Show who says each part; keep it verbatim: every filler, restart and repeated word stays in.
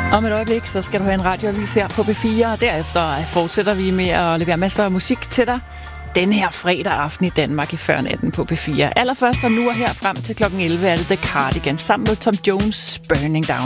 Speaker 1: Om et øjeblik, så skal du have en radioavis her på B fire, og derefter fortsætter vi med at levere masser af musik til dig den her fredag aften i Danmark i før natten på B fire. Allerførst og nu og her frem til klokken elleve er det The Cardigans sammen med Tom Jones, Burning Down.